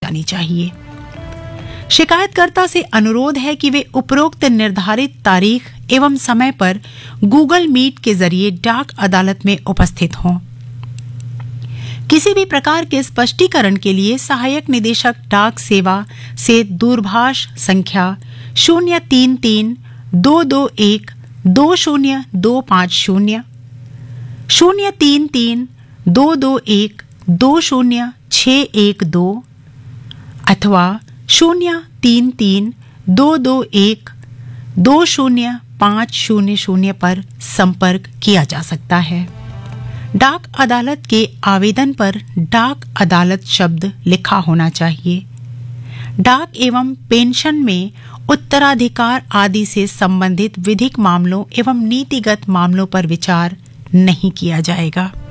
जानी चाहिए। शिकायतकर्ता से अनुरोध है कि वे उपरोक्त निर्धारित तारीख एवं समय पर गूगल मीट के जरिए डाक अदालत में उपस्थित हों। किसी भी प्रकार के स्पष्टीकरण के लिए सहायक निदेशक डाक सेवा से दूरभाष संख्या 033-221-20250, 033-221-20612 अथवा 033-221-20500 पर संपर्क किया जा सकता है। डाक अदालत के आवेदन पर डाक अदालत शब्द लिखा होना चाहिए। डाक एवं पेंशन में उत्तराधिकार आदि से संबंधित विधिक मामलों एवं नीतिगत मामलों पर विचार नहीं किया जाएगा।